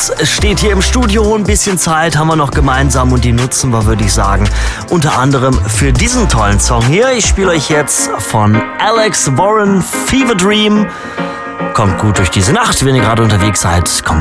Alex steht hier im Studio. Ein bisschen Zeit haben wir noch gemeinsam und die nutzen wir, würde ich sagen, unter anderem für diesen tollen Song hier. Ich spiele euch jetzt von Alex Warren Fever Dream. Kommt gut durch diese Nacht, wenn ihr gerade unterwegs seid. Kommt